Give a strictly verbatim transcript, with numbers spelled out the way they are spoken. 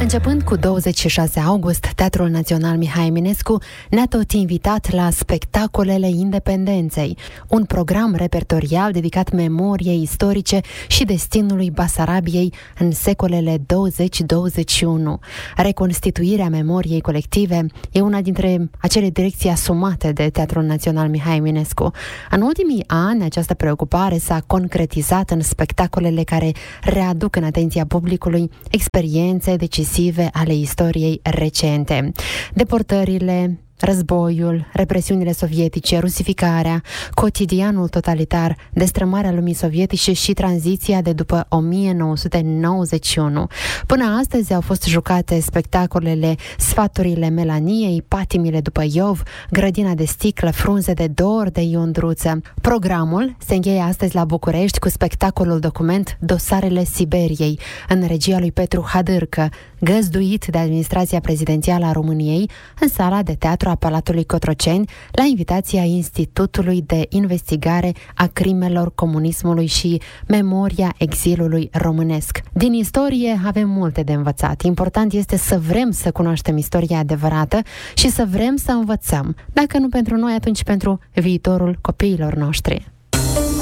Începând cu douăzeci și șase august, Teatrul Național Mihai Eminescu ne-a tot invitat la Spectacolele Independenței, un program repertorial dedicat memoriei istorice și destinului Basarabiei în secolele douăzeci douăzeci și unu. Reconstituirea memoriei colective e una dintre acele direcții asumate de Teatrul Național Mihai Eminescu. În ultimii ani, această preocupare s-a concretizat în spectacolele care readuc în atenția publicului experiențe decisive ale istoriei recente. Deportările, războiul, represiunile sovietice, rusificarea, cotidianul totalitar, destrămarea lumii sovietice și tranziția de după o mie nouă sute nouăzeci și unu. Până astăzi au fost jucate spectacolele Sfaturile Melaniei, Patimile după Iov, Grădina de sticlă, Frunze de dor de Ion Druță. Programul se încheie astăzi la București cu spectacolul document Dosarele Siberiei, în regia lui Petru Hadârcă, găzduit de Administrația Prezidențială a României în sala de teatru a Palatului Cotroceni, la invitația Institutului de Investigare a Crimelor Comunismului și Memoria Exilului Românesc. Din istorie avem multe de învățat. Important este să vrem să cunoaștem istoria adevărată și să vrem să învățăm. Dacă nu pentru noi, atunci pentru viitorul copiilor noștri.